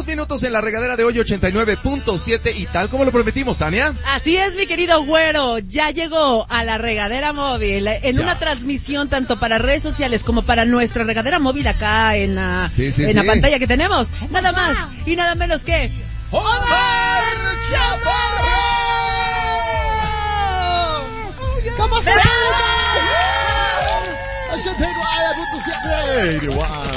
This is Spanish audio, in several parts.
minutos en la regadera de hoy 89.7 y tal como lo prometimos, Tania. Así es, mi querido güero, ya llegó a la regadera móvil en una transmisión tanto para redes sociales como para nuestra regadera móvil acá en la pantalla que tenemos. Nada más y nada menos que ¡Omar Chaparro! ¿Cómo estás? 89.7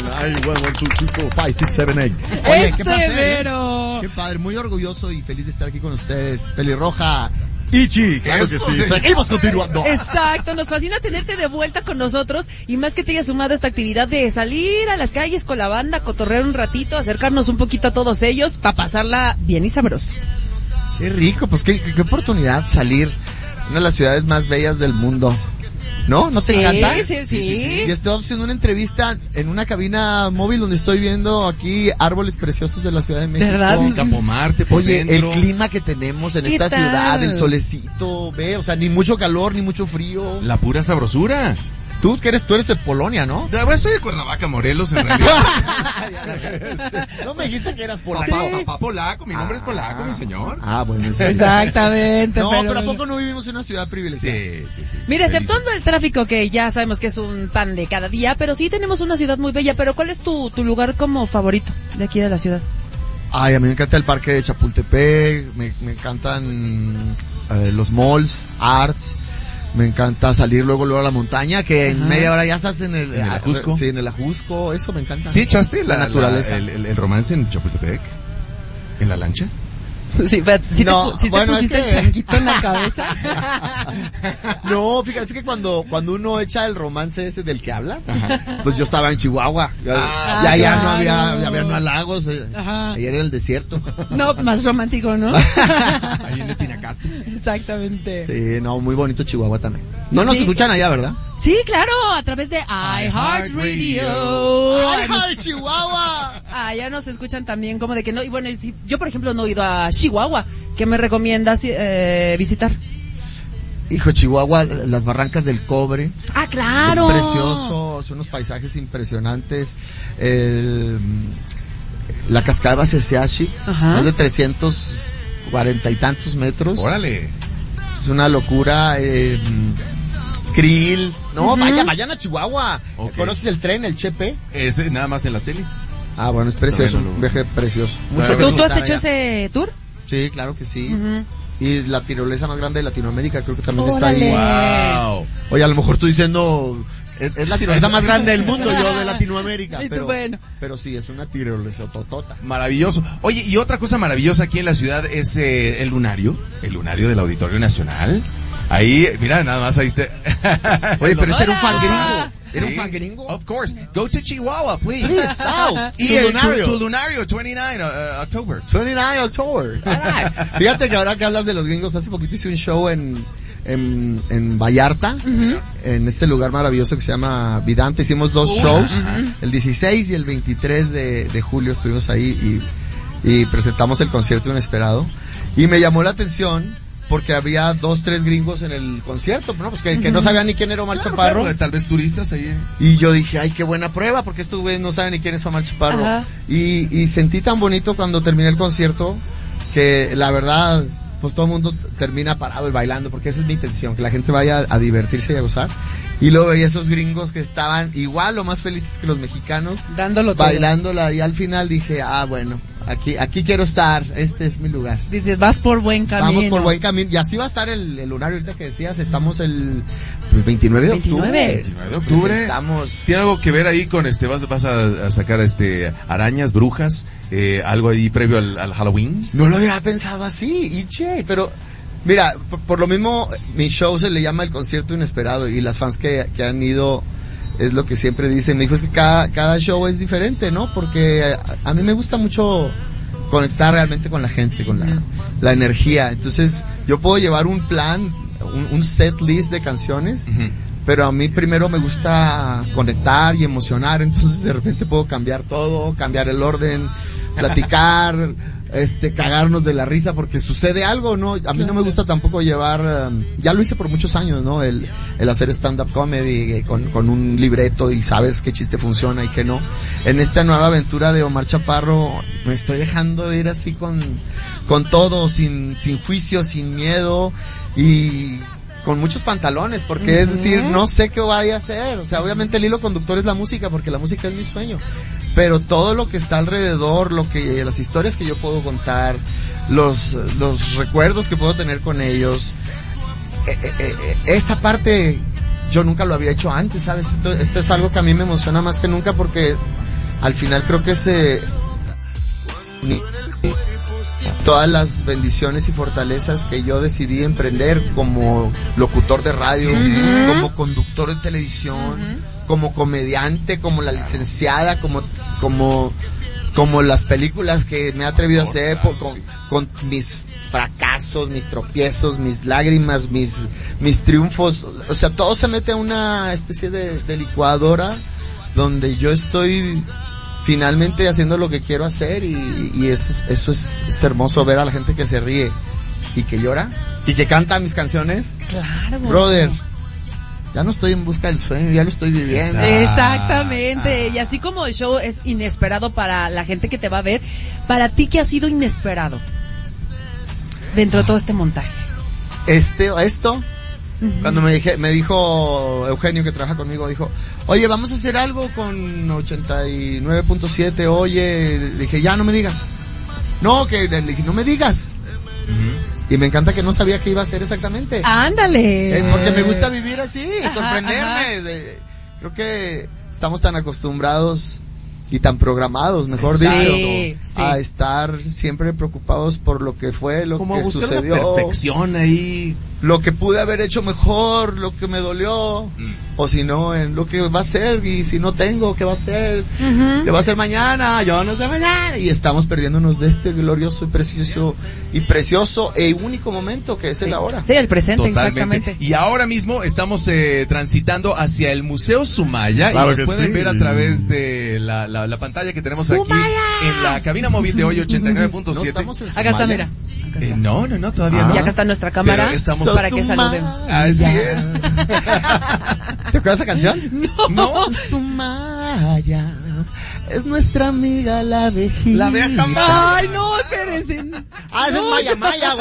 Oye, qué placer, qué padre, muy orgulloso y feliz de estar aquí con ustedes, Pelirroja. Ichi, claro que sí, seguimos continuando. Exacto, nos fascina tenerte de vuelta con nosotros y más que te hayas sumado a esta actividad de salir a las calles con la banda, cotorrear un ratito, acercarnos un poquito a todos ellos para pasarla bien y sabroso. Qué rico, pues qué oportunidad salir a una de las ciudades más bellas del mundo. ¿No? ¿No te encanta? Sí. Y estoy haciendo una entrevista en una cabina móvil donde estoy viendo aquí árboles preciosos de la Ciudad de México. ¿Verdad? Capomarte por Oye, dentro. el clima que tenemos en esta ciudad, el solecito, ve, o sea, ni mucho calor, ni mucho frío. La pura sabrosura. Tú eres de Polonia, ¿no? Soy de Cuernavaca, Morelos, en realidad. No me dijiste que eras polaco. Papá polaco, mi nombre es polaco, mi señor. Bueno. Sí. Exactamente. No, pero ¿a poco no vivimos en una ciudad privilegiada? Sí. Mira, exceptuando el tráfico que ya sabemos que es un pan de cada día, pero sí tenemos una ciudad muy bella. Pero ¿cuál es tu lugar como favorito de aquí de la ciudad? Ay, a mí me encanta el parque de Chapultepec, me encantan los malls, arts. Me encanta salir luego a la montaña, que en media hora ya estás en el Ajusco. Sí, en el Ajusco, eso me encanta. ¿Sí echaste la naturaleza? El romance en Chapultepec? ¿En la lancha? Sí, pero te pusiste es que... el changuito en la cabeza. No, fíjate que cuando uno echa el romance ese del que hablas, pues yo estaba en Chihuahua, ya no había lagos, ahí era el desierto. No, más romántico, ¿no? Ahí en el Pinacate. Exactamente. Sí, no, muy bonito Chihuahua también. No nos escuchan allá, ¿verdad? Sí, claro, a través de iHeartRadio. ¡iHeart Chihuahua! Ya nos escuchan también como de que no, y bueno, yo por ejemplo no he ido a Chihuahua. ¿Qué me recomiendas visitar? Hijo, Chihuahua, las barrancas del Cobre. ¡Ah, claro! Es precioso, son unos paisajes impresionantes. La cascada Basesiachi, más de 340 y tantos metros. ¡Órale! Es una locura. Krill. No, vayan a Chihuahua. Okay. ¿Conoces el tren, el Chepe? Ese nada más en la tele. Bueno, es precioso, un viaje precioso. ¿Tú has hecho ese tour? Sí, claro que sí. Y la tirolesa más grande de Latinoamérica, creo que también está ahí. ¡Wow! Oye, a lo mejor tú diciendo, es la tirolesa más grande del mundo, yo de Latinoamérica. Pero sí, es una tirolesa totota. Maravilloso. Oye, y otra cosa maravillosa aquí en la ciudad es el lunario del Auditorio Nacional. Ahí, mira, nada más ahí está. Oye, pero ese era un fan gringo. ¿Era un fan gringo? Of course. Go to Chihuahua, please. Y to Lunario, 29 October. 29 October. Fíjate que ahora que hablas de los gringos, hace poquito hice un show en Vallarta, en este lugar maravilloso que se llama Vidante. Hicimos 2 shows, el 16 y el 23 de julio estuvimos ahí y presentamos el concierto inesperado. Y me llamó la atención porque había 2-3 gringos en el concierto, ¿no? Pues que no sabían ni quién era Omar Chaparro. Claro, tal vez turistas ahí. Y yo dije, ay, qué buena prueba, porque estos güeyes no saben ni quién es Omar Chaparro. Y sentí tan bonito cuando terminé el concierto, que la verdad, pues todo el mundo termina parado y bailando, porque esa es mi intención, que la gente vaya a divertirse y a gozar. Y luego veía esos gringos que estaban igual o más felices que los mexicanos, dándolo todo, bailándola, y al final dije, bueno, aquí quiero estar, este es mi lugar. Dices, vas por buen camino. Vamos por buen camino, y así va a estar el lunario ahorita que decías, estamos el 29 de octubre. 29 de octubre. Estamos. ¿Tiene algo que ver ahí con vas a sacar arañas, brujas, algo ahí previo al Halloween? No lo había pensado así, pero mira, por lo mismo mi show se le llama el concierto inesperado, y las fans que han ido es lo que siempre dicen. Me dijo, es que cada show es diferente, ¿no? Porque a mí me gusta mucho conectar realmente con la gente, con la energía. Entonces yo puedo llevar un plan, un set list de canciones, pero a mí primero me gusta conectar y emocionar, entonces de repente puedo cambiar todo, cambiar el orden, platicar, cagarnos de la risa porque sucede algo, ¿no? A mí no me gusta tampoco llevar, ya lo hice por muchos años, ¿no? El hacer stand-up comedy con un libreto y sabes qué chiste funciona y qué no. En esta nueva aventura de Omar Chaparro me estoy dejando ir así con todo, sin juicio, sin miedo y con muchos pantalones, porque es decir, no sé qué vaya a hacer, o sea, obviamente el hilo conductor es la música, porque la música es mi sueño, pero todo lo que está alrededor, las historias que yo puedo contar, los recuerdos que puedo tener con ellos, esa parte yo nunca lo había hecho antes, ¿sabes? Esto es algo que a mí me emociona más que nunca, porque al final creo que todas las bendiciones y fortalezas que yo decidí emprender como locutor de radio, como conductor de televisión, como comediante, como la licenciada, como las películas que me he atrevido a hacer con mis fracasos, mis tropiezos, mis lágrimas, mis triunfos, o sea, todo se mete a una especie de licuadora donde yo estoy finalmente haciendo lo que quiero hacer y eso es hermoso, ver a la gente que se ríe y que llora y que canta mis canciones. Claro. Brother, ya no estoy en busca del sueño, ya lo estoy viviendo. Exactamente. Y así como el show es inesperado para la gente que te va a ver, para ti, ¿qué ha sido inesperado dentro de todo este montaje? Esto cuando me dijo Eugenio, que trabaja conmigo, dijo, oye, vamos a hacer algo con 89.7, oye, le dije, ya no me digas. No, le dije, no me digas. Y me encanta que no sabía qué iba a hacer exactamente. Ándale. Porque me gusta vivir así, sorprenderme. Creo que estamos tan acostumbrados y tan programados, mejor dicho, a estar siempre preocupados por lo que fue, lo como que sucedió, la perfección ahí, lo que pude haber hecho mejor, lo que me dolió, o si no, en lo que va a ser, y si no tengo, ¿qué va a ser? ¿Qué va a ser mañana? Yo no sé mañana, y estamos perdiéndonos de este glorioso y precioso e único momento que es el ahora. Sí, el presente. Totalmente. Exactamente. Y ahora mismo estamos transitando hacia el Museo Sumaya, claro, y nos pueden ver a través de la pantalla que tenemos Sumaya, aquí en la cabina móvil de hoy 89.7. ¿No acá está, mira. No, todavía no. Y acá está nuestra cámara para que saluden. Así es. ¿Te acuerdas de esa canción? No. Sumaya es nuestra amiga la abejita. La abeja Maya. Ay, no, espérense. Esa es Maya,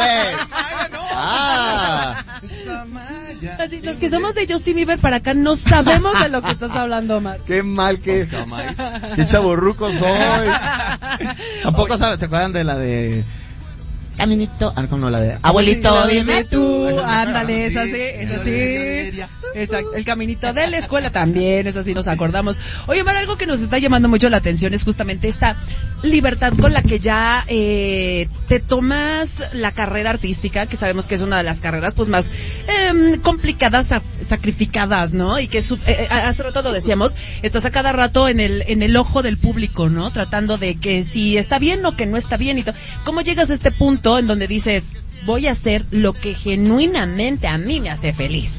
güey. Esa Maya. Así, los que somos de Justin Bieber para acá no sabemos de lo que estás hablando, Omar. Qué mal, qué chavorruco soy. Tampoco sabes, ¿te acuerdan de la de Caminito? No, la de Abuelito, dime tú. Ándale, esa sí. Exacto. El caminito de la escuela también, eso sí nos acordamos. Oye, Omar, algo que nos está llamando mucho la atención es justamente esta libertad con la que ya te tomas la carrera artística, que sabemos que es una de las carreras pues más complicadas, sacrificadas, ¿no? Y que hace rato lo decíamos, estás a cada rato en el ojo del público, ¿no? Tratando de que si está bien o que no está bien y todo. ¿Cómo llegas a este punto en donde dices, voy a hacer lo que genuinamente a mí me hace feliz?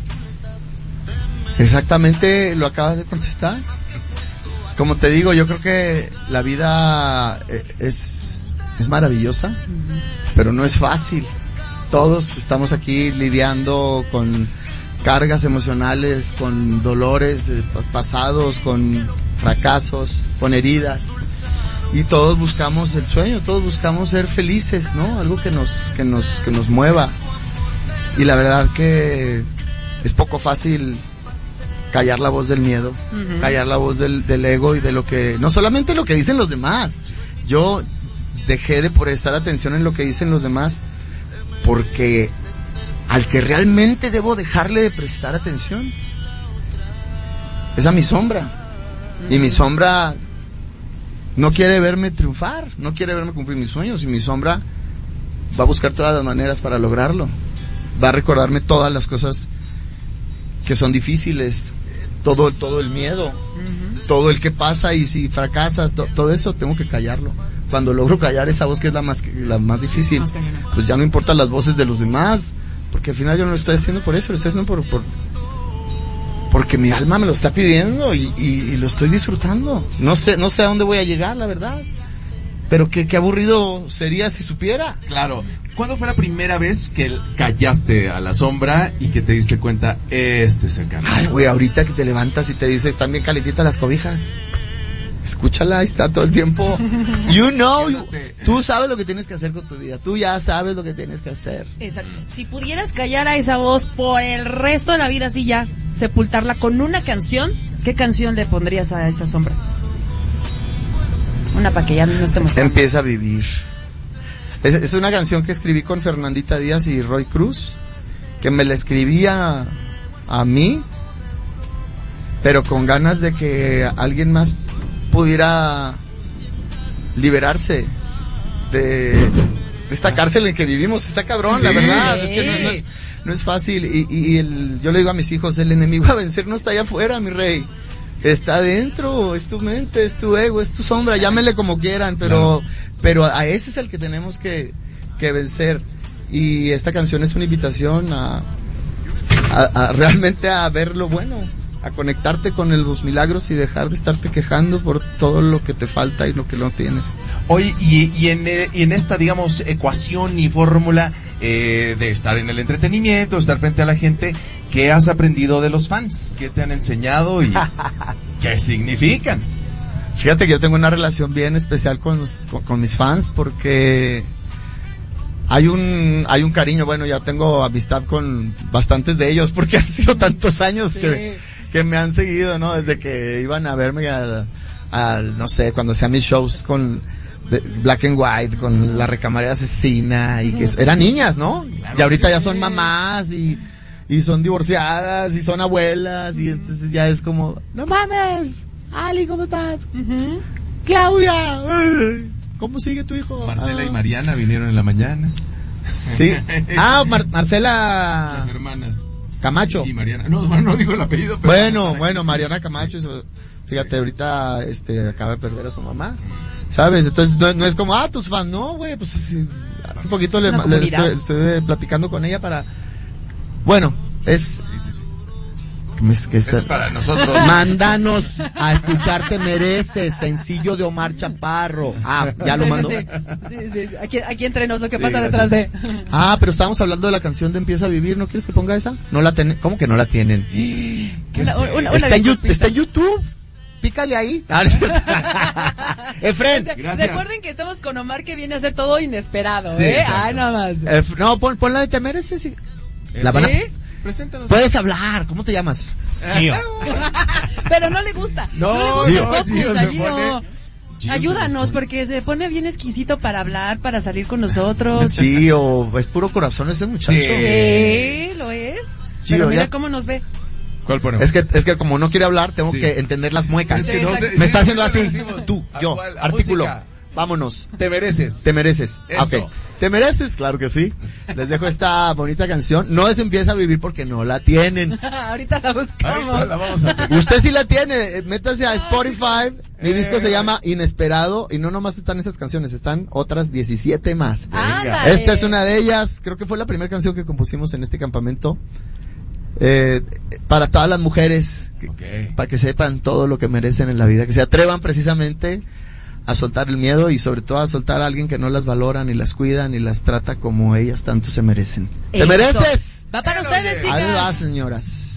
Exactamente, lo acabas de contestar. Como te digo, yo creo que la vida es maravillosa, pero no es fácil. Todos estamos aquí lidiando con cargas emocionales, con dolores pasados, con fracasos, con heridas. Y todos buscamos el sueño, todos buscamos ser felices, ¿no? Algo que nos mueva. Y la verdad que es poco fácil callar la voz del miedo, callar la voz del ego y de lo que, no solamente lo que dicen los demás. Yo dejé de prestar atención en lo que dicen los demás porque al que realmente debo dejarle de prestar atención es a mi sombra. Y mi sombra no quiere verme triunfar, no quiere verme cumplir mis sueños, y mi sombra va a buscar todas las maneras para lograrlo. Va a recordarme todas las cosas que son difíciles, todo el miedo, todo el que pasa, y si fracasas, todo eso tengo que callarlo. Cuando logro callar esa voz que es la más difícil, pues ya no importan las voces de los demás, porque al final yo no lo estoy haciendo por eso, lo estoy haciendo porque mi alma me lo está pidiendo y lo estoy disfrutando. No sé a dónde voy a llegar, la verdad. Pero qué aburrido sería si supiera. Claro. ¿Cuándo fue la primera vez que callaste a la sombra y que te diste cuenta, este es el camino? Ay, güey, ahorita que te levantas y te dices, están bien calentitas las cobijas. Escúchala, ahí está todo el tiempo. Tú sabes lo que tienes que hacer con tu vida. Tú ya sabes lo que tienes que hacer. Exacto. Si pudieras callar a esa voz por el resto de la vida, así ya, sepultarla con una canción, ¿qué canción le pondrías a esa sombra? Una para que ya no estemos... Empieza a vivir. Es una canción que escribí con Fernandita Díaz y Roy Cruz, que me la escribía a mí, pero con ganas de que alguien más pudiera liberarse de esta cárcel en que vivimos. Está cabrón, sí, la verdad. Sí. Es que no es fácil. Yo le digo a mis hijos, el enemigo a vencer no está allá afuera, mi rey. Está adentro, es tu mente, es tu ego, es tu sombra, llámenle como quieran, pero a ese es el que tenemos que vencer. Y esta canción es una invitación a realmente a ver lo bueno, a conectarte con los milagros y dejar de estarte quejando por todo lo que te falta y lo que no tienes. Oye, y en esta, digamos, ecuación y fórmula de estar en el entretenimiento, estar frente a la gente, ¿qué has aprendido de los fans? ¿Qué te han enseñado y qué significan? Fíjate que yo tengo una relación bien especial con mis fans porque hay un cariño. Bueno, ya tengo amistad con bastantes de ellos porque han sido tantos años que me han seguido, ¿no? Desde que iban a verme no sé, cuando hacía mis shows con Black and White, con La Recamarera Asesina, y que eran niñas, ¿no? Claro, y ahorita ya son mamás y son divorciadas y son abuelas, y entonces ya es como, no mames, Ali, ¿cómo estás? Uh-huh. Claudia, ¿cómo sigue tu hijo? Marcela y Mariana vinieron en la mañana. Sí. Marcela. Las hermanas. Camacho. Y Mariana. No digo el apellido. Pero bueno, Mariana Camacho. Fíjate, ahorita acaba de perder a su mamá. ¿Sabes? Entonces no es como, tus fans, no, güey, pues hace poquito le estoy platicando con ella para... Bueno, es... Sí. Es para nosotros. Mándanos a escuchar Te Mereces, sencillo de Omar Chaparro. ¿Ya lo mandó? Sí. Aquí entre nos lo que pasa detrás de... pero estábamos hablando de la canción de Empieza a Vivir. ¿No quieres que ponga esa? No la tienen. ¿Cómo que no la tienen? Está en YouTube. Pícale ahí. Efren, gracias. Recuerden que estamos con Omar, que viene a ser todo inesperado, sí, nada más. Pon la de Te Mereces. Sí. Preséntanos. Puedes hablar, ¿cómo te llamas? Gio. Pero no le gusta. No le gusta Gio. Ayúdanos, porque se pone bien exquisito para hablar, para salir con nosotros. Gio, es puro corazón ese muchacho. Sí, lo es. Gio, pero mira cómo nos ve. ¿Cuál ponemos? Es que como no quiere hablar, tengo que entender las muecas. Me está haciendo así. Tú, yo, artículo. Música. Vámonos. Te mereces. Ok. Te mereces, claro que sí. Les dejo esta bonita canción. No se Empieza a Vivir porque no la tienen. Ahorita la buscamos. Ahorita la vamos a Usted sí la tiene. Métase a Spotify. Mi disco se llama Inesperado. Y no nomás están esas canciones, están otras 17 más. Esta es una de ellas. Creo que fue la primera canción que compusimos en este campamento. Para todas las mujeres. Para que sepan todo lo que merecen en la vida. Que se atrevan precisamente a soltar el miedo y sobre todo a soltar a alguien que no las valora, ni las cuida, ni las trata como ellas tanto se merecen. ¡Te mereces! Va para ustedes, chicas. Ahí va, señoras.